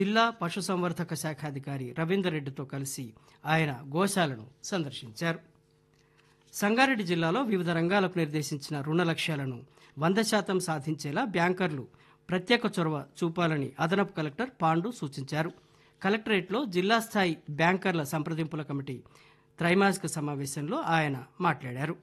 జిల్లా పశుసంవర్ధక శాఖ అధికారి రవీందర్ రెడ్డితో కలిసి ఆయన గోశాలను సందర్శించారు. సంగారెడ్డి జిల్లాలో వివిధ రంగాలకు నిర్దేశించిన రుణ లక్ష్యాలను 100% సాధించేలా బ్యాంకర్లు ప్రత్యేక చొరవ చూపాలని అదనపు కలెక్టర్ పాండు సూచించారు. కలెక్టరేట్లో జిల్లా స్థాయి బ్యాంకర్ల సంప్రదింపుల కమిటీ త్రైమాసిక సమావేశంలో ఆయన మాట్లాడారు.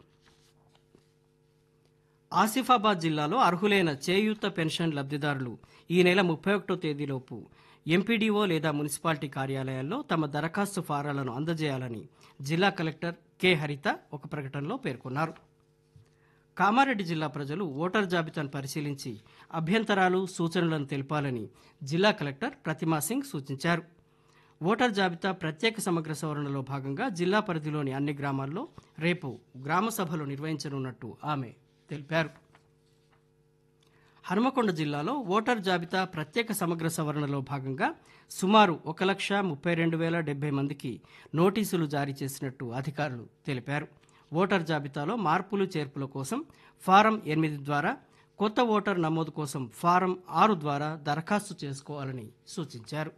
ఆసిఫాబాద్ జిల్లాలో అర్హులైన చేయూత పెన్షన్ లబ్ధిదారులు ఈ నెల 31వ తేదీలోపు ఎంపీడీఓ లేదా మున్సిపాలిటీ కార్యాలయాల్లో తమ దరఖాస్తు ఫారాలను అందజేయాలని జిల్లా కలెక్టర్ కె హరిత ఒక ప్రకటనలో పేర్కొన్నారు. కామారెడ్డి జిల్లా ప్రజలు ఓటర్ జాబితాను పరిశీలించి అభ్యంతరాలు సూచనలను తెలపాలని జిల్లా కలెక్టర్ ప్రతిమా సింగ్ సూచించారు. ఓటర్ జాబితా ప్రత్యేక సమగ్ర సవరణలో భాగంగా జిల్లా పరిధిలోని అన్ని గ్రామాల్లో రేపు గ్రామ సభలు నిర్వహించనున్నట్టు ఆమె తెలిపారు. హనుమకొండ జిల్లాలో ఓటర్ జాబితా ప్రత్యేక సమగ్ర సవరణలో భాగంగా సుమారు 1,32,070 మందికి నోటీసులు జారీ చేసినట్టు అధికారులు తెలిపారు. ఓటర్ జాబితాలో మార్పులు చేర్పుల కోసం ఫారం 8 ద్వారా, కొత్త ఓటర్ నమోదు కోసం ఫారం 6 ద్వారా దరఖాస్తు చేసుకోవాలని సూచించారు.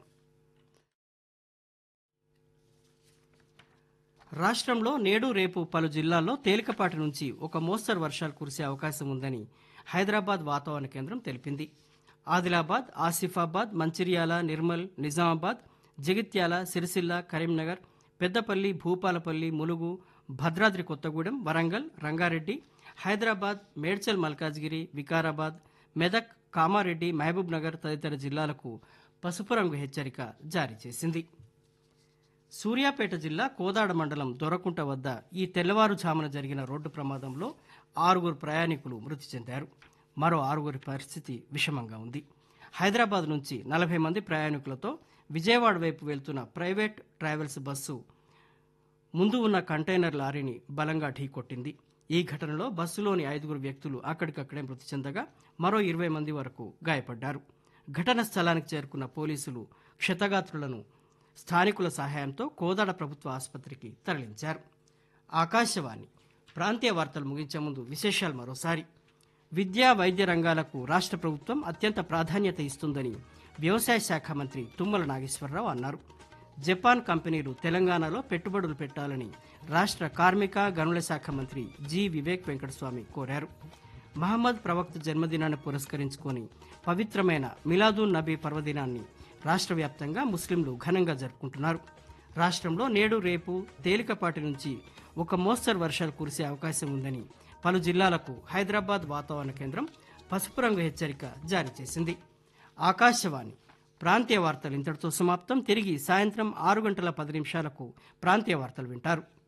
రాష్ట్రంలో నేడు రేపు పలు జిల్లాల్లో తేలికపాటి నుంచి ఒక మోస్తరు వర్షాలు కురిసే అవకాశం ఉందని హైదరాబాద్ వాతావరణ కేంద్రం తెలిపింది. ఆదిలాబాద్, ఆసిఫాబాద్, మంచిర్యాల, నిర్మల్, నిజామాబాద్, జగిత్యాల, సిరిసిల్ల, కరీంనగర్, పెద్దపల్లి, భూపాలపల్లి, ములుగు, భద్రాద్రి కొత్తగూడెం, వరంగల్, రంగారెడ్డి, హైదరాబాద్, మేడ్చల్ మల్కాజ్గిరి, వికారాబాద్, మెదక్, కామారెడ్డి, మహబూబ్ నగర్ తదితర జిల్లాలకు పసుపు రంగు హెచ్చరిక జారీ చేసింది. సూర్యాపేట జిల్లా కోదాడ మండలం దొరకుంట వద్ద ఈ తెల్లవారుజామున జరిగిన రోడ్డు ప్రమాదంలో 6 ప్రయాణికులు మృతి చెందారు. మరో 6 పరిస్థితి విషమంగా ఉంది. హైదరాబాద్ నుంచి 40 మంది ప్రయాణికులతో విజయవాడ వైపు వెళ్తున్న ప్రైవేట్ ట్రావెల్స్ బస్సు ముందు ఉన్న కంటైనర్ లారీని బలంగా ఢీకొట్టింది. ఈ ఘటనలో బస్సులోని 5 వ్యక్తులు అక్కడికక్కడే మృతి చెందగా మరో 20 మంది వరకు గాయపడ్డారు. ఘటన స్థలానికి చేరుకున్న పోలీసులు క్షతగాత్రులను స్థానికుల సహాయంతో కోదాడ ప్రభుత్వ ఆసుపత్రికి తరలించారు. ఆకాశవాణి ప్రాంతీయ వార్తలు ముగించే ముందు విశేషాలు మరోసారి. విద్యా వైద్య రంగాలకు రాష్ట్ర ప్రభుత్వం అత్యంత ప్రాధాన్యత ఇస్తుందని వ్యవసాయ శాఖ మంత్రి తుమ్మల నాగేశ్వరరావు అన్నారు. జపాన్ కంపెనీలు తెలంగాణలో పెట్టుబడులు పెట్టాలని రాష్ట్ర కార్మిక గనుల శాఖ మంత్రి జి వివేక్ వెంకటస్వామి కోరారు. మహమ్మద్ ప్రవక్త జన్మదినాన్ని పురస్కరించుకొని పవిత్రమైన మిలాదున్ నబీ పర్వదినాన్ని రాష్ట్ర వ్యాప్తంగా ముస్లింలు ఘనంగా జరుపుకుంటున్నారు. రాష్ట్రంలో నేడు రేపు తేలికపాటి నుంచి ఒక మోస్తరు వర్షాలు కురిసే అవకాశం ఉందని పలు జిల్లాలకు హైదరాబాద్ వాతావరణ కేంద్రం పసుపు రంగు హెచ్చరిక జారీ చేసింది. ఆకాశవాణి ప్రాంతీయ వార్తలు ఇంతటితో సమాప్తం. తిరిగి సాయంత్రం 6 గంటల 10 నిమిషాలకు ప్రాంతీయ వార్తలు వింటారు.